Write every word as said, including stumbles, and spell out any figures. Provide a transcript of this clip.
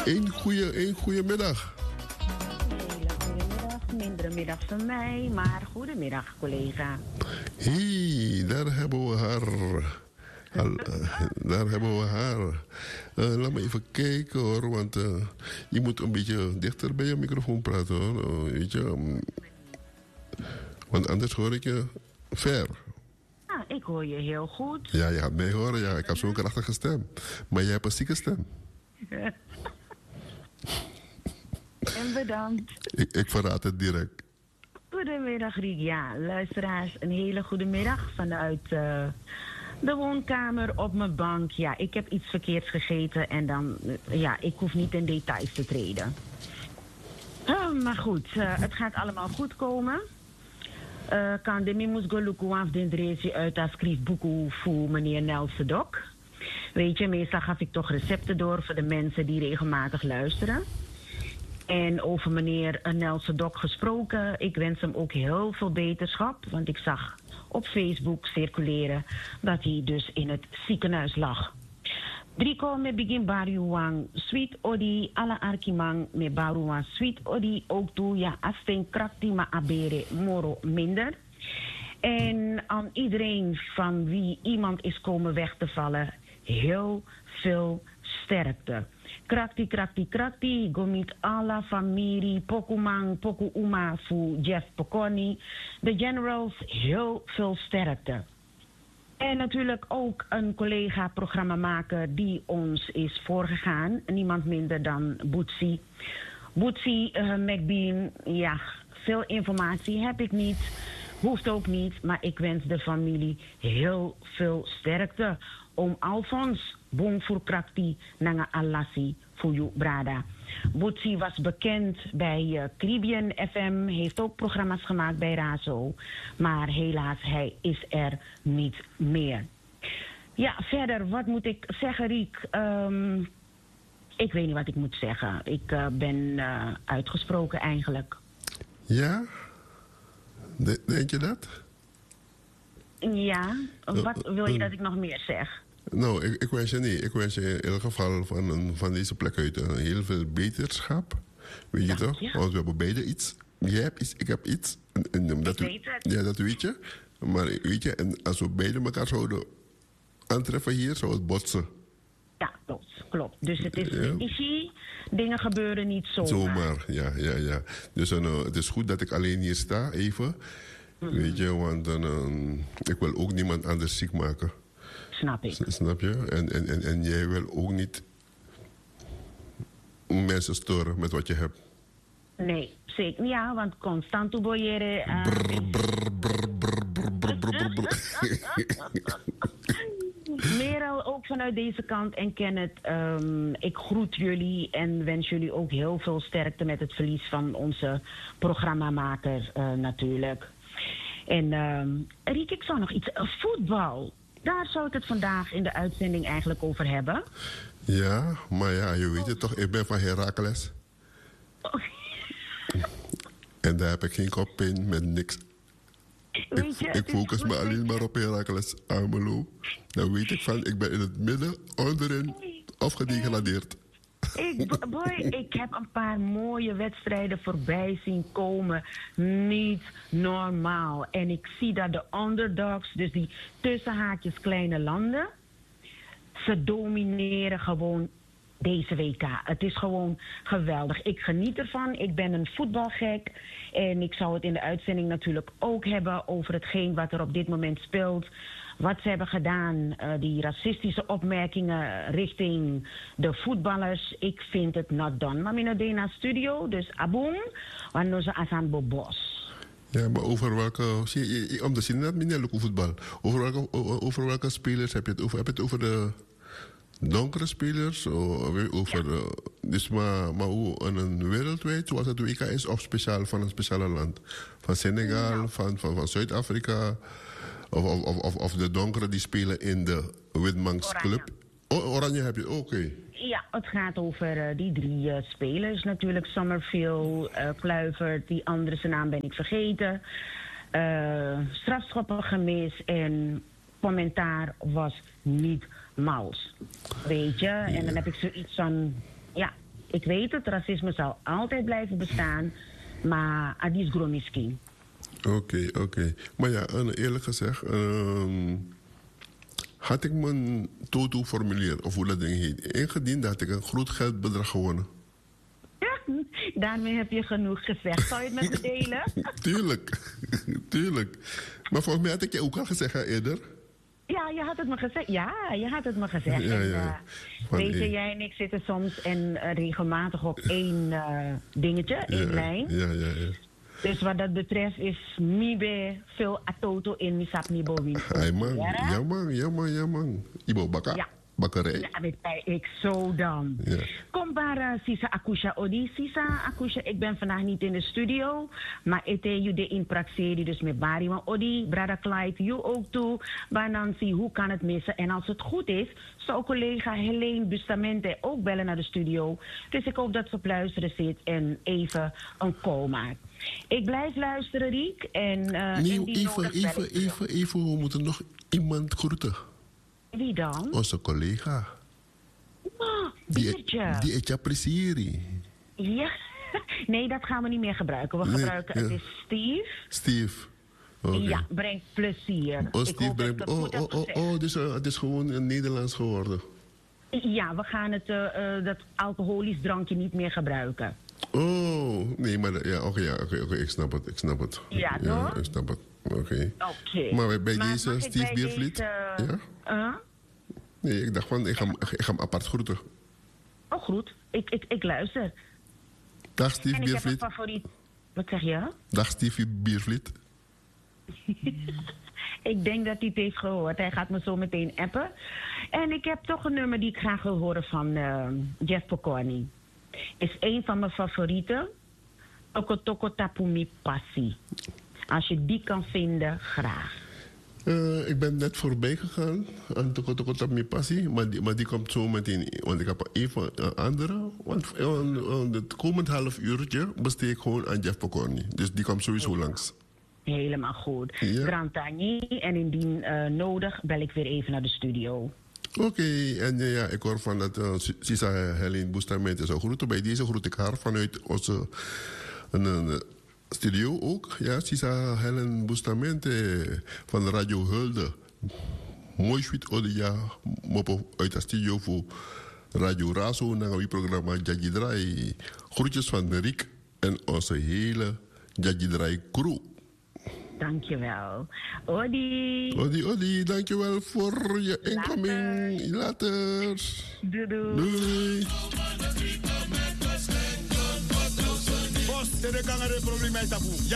Een goede, een goede middag. Hele goedemiddag, mindere middag van mij, maar goedemiddag collega. Hé, hey, daar hebben we haar. Al, uh, daar hebben we haar. Uh, laat me even kijken hoor, want uh, je moet een beetje dichter bij je microfoon praten hoor. Uh, weet je, um, want anders hoor ik je ver. Ah, ik hoor je heel goed. Ja, je gaat mij horen, ja. Ik heb zo'n krachtige stem. Maar jij hebt een zieke stem. En bedankt. Ik, ik verraad het direct. Goedemiddag Riek. Ja, luisteraars, een hele goede middag vanuit uh, de woonkamer op mijn bank. Ja, ik heb iets verkeerds gegeten en dan, uh, ja, ik hoef niet in details te treden. Uh, maar goed, uh, het gaat allemaal goed komen. Uh, kan de mimus gelukken af den dreesje uit dat schriftboek voor meneer Nelson Dok. Weet je, meestal gaf ik toch recepten door voor de mensen die regelmatig luisteren. En over meneer Nelson Dok gesproken, ik wens hem ook heel veel beterschap. Want ik zag op Facebook circuleren dat hij dus in het ziekenhuis lag. Driko me begin baruwang sweet odi ala arkimang me baruwang sweet odi ook toe ja asten krakti ma abere moro minder. En aan iedereen van wie iemand is komen weg te vallen, heel veel sterkte. Krakti, krakti, krakti, gomit alla familie, pokumang, poku uma fu Jeff Poconi. De generals, heel veel sterkte. En natuurlijk ook een collega-programmamaker die ons is voorgegaan. Niemand minder dan Boetsie. Boetsie uh, McBean, ja, veel informatie heb ik niet. Hoeft ook niet, maar ik wens de familie heel veel sterkte. Om Alfons, bong voor krakti, nanga alassi, voor jou brada. Boetsie was bekend bij uh, Caribbean F M, heeft ook programma's gemaakt bij Razo. Maar helaas, hij is er niet meer. Ja, verder, wat moet ik zeggen, Riek? Um, ik weet niet wat ik moet zeggen. Ik uh, ben uh, uitgesproken eigenlijk. Ja? De, denk je dat? Ja, wat wil je dat ik nog meer zeg? Nou, ik, ik wens je niet. Ik wens je in ieder geval van, een, van deze plek uit een heel veel beterschap. Weet je ja, toch? Ja. Want we hebben beide iets. Jij hebt iets, ik heb iets. En, en, dat ik weet het. Ja, dat weet je. Maar weet je, en als we beide elkaar zouden aantreffen hier, zou het botsen. Ja, klopt. klopt. Dus het is ja. easy. Dingen gebeuren niet zomaar. Zomaar, ja, ja, ja. Dus uh, het is goed dat ik alleen hier sta, even. Mm-hmm. Weet je, want uh, ik wil ook niemand anders ziek maken. Snap ik. Snap je? En, en, en, en jij wil ook niet mensen storen met wat je hebt. Nee, zeker. Ja, want constant te boyeren. Uh... Brr, brr, brr, brr, brr, brr, brr. Merel, ook vanuit deze kant en Kenneth, um, ik groet jullie en wens jullie ook heel veel sterkte met het verlies van onze programmamaker uh, natuurlijk. En um, Riek, ik zou nog iets, uh, voetbal. Daar zou ik het vandaag in de uitzending eigenlijk over hebben. Ja, maar ja, je weet het toch, ik ben van Heracles. Oh. En daar heb ik geen kop in met niks. Ik, je, ik focus me alleen maar op Heracles Almelo. Dan weet ik van, ik ben in het midden, onderin, afgedegradeerd. Ik, boy, ik heb een paar mooie wedstrijden voorbij zien komen. Niet normaal. En ik zie dat de underdogs, dus die tussenhaakjes kleine landen, ze domineren gewoon deze W K. Het is gewoon geweldig. Ik geniet ervan. Ik ben een voetbalgek. En ik zou het in de uitzending natuurlijk ook hebben over hetgeen wat er op dit moment speelt. Wat ze hebben gedaan, uh, die racistische opmerkingen richting de voetballers. Ik vind het not done. Maar in de studio, dus aboom, wanneer ze asan bobos. Ja, maar over welke, om te zien dat minder voetbal. Over welke, over welke spelers heb je het over? Heb je het over de donkere spelers? Over, ja. Dus maar, maar hoe een wereldwijd, zoals het W K is, of speciaal van een speciale land? Van Senegal, ja. van, van, van Zuid-Afrika? Of, of, of, of de donkere die spelen in de Witmanks Club? Oh, Oranje heb je, oké. Okay. Ja, het gaat over uh, die drie uh, spelers natuurlijk. Summerfield, uh, Kluivert, die andere zijn naam ben ik vergeten. Uh, strafschoppen gemist en commentaar was niet mals. Weet je? En dan heb ik zoiets van, ja, Ik weet het, racisme zal altijd blijven bestaan. Maar Adis Gromiski. Oké, okay, oké. Okay. Maar ja, eerlijk gezegd... Uh, had ik mijn Toto-formulier, of hoe dat ding heet, ingediend, had ik een groot geldbedrag gewonnen. Ja, daarmee heb je genoeg gezegd. Zou je het met me delen? Tuurlijk, tuurlijk. Maar volgens mij had ik je ook al gezegd, hè, eerder. Ja, je had het me gezegd. Ja, je had het me gezegd. Ja, ja. En, uh, weet je, één. jij en ik zitten soms en uh, regelmatig op één uh, dingetje, één ja, lijn. Ja, ja, ja. Dus wat dat betreft is Mibe veel atoto in Misap Nibo win. Hey man, ja man, ja man, ja man. Ibo bakka, ja. bakkerij. Ja, dat zei ik zo dan. Ja. Kom maar, uh, Sisa Akusha Odi. Sisa Akusha, ik ben vandaag niet in de studio. Maar ik heb de inpraxerie dus met Barry. Want Odi, Brada Clyde, you ook toe. Banansi, hoe kan het missen? En als het goed is, zou collega Helene Bustamente ook bellen naar de studio. Dus ik hoop dat ze op luisteren zit en even een call maakt. Ik blijf luisteren, Riek. En, uh, nee, en die even, even, even, even, we moeten nog iemand groeten. Wie dan? Onze collega. Oh, die, Diertje. Die het je appreciëren. Ja, nee, dat gaan we niet meer gebruiken. We nee, gebruiken, ja. het is Steve. Steve. Okay. Ja, brengt plezier. Oh, ik Steve brengt... Oh, oh, oh, oh, dus uh, het is gewoon een Nederlands geworden. Ja, we gaan het, uh, uh, dat alcoholisch drankje niet meer gebruiken. Oh, nee, maar ja, oké, okay, ja, oké, okay, okay, ik snap het, ik snap het. Ja, ja toch? Ik snap het, oké. Okay. Okay. Maar bij maar deze Steve Biervliet... Deze, ja? Uh? Nee, ik dacht van, ik ga, ik ga hem apart groeten. Oh, goed. Ik, ik, ik luister. Dag Steve en ik Biervliet. heb een favoriet... Wat zeg je? Dag Steve Biervliet. Ik denk dat hij het heeft gehoord. Hij gaat me zo meteen appen. En ik heb toch een nummer die ik graag wil horen van uh, Jeff Pokorny. Is een van mijn favorieten. Toko Toko Tapumi Passi. Als je die kan vinden, graag. Uh, ik ben net voorbij gegaan aan Toko Toko Tapumi Passi. Maar die, maar die komt zo meteen. Want ik heb even een andere. Want uh, het komend half uurtje besteed ik gewoon aan Jeff Pokorny. Dus die komt sowieso ja. langs. Helemaal goed. Ja. Grand Tagny. En indien uh, nodig bel ik weer even naar de studio. Oké, okay, en uh, ja, ik hoor van dat uh, Sisa Helene Bustamente zou groeten. Bij deze groet ik haar vanuit onze uh, uh, studio ook. Ja, Sisa Helene Bustamente van Radio Hulde. Mooi sweet odia, mopo uit de studio voor Radio Razo. Naar het programma Jaggi Draai. Groetjes van Riek en onze hele Jaggi Draai crew. Dankjewel. Odi. Odi, Odi, dankjewel voor je incoming. Later. Doei, doei. Doei. Bos, de gangen de probleem met taboe.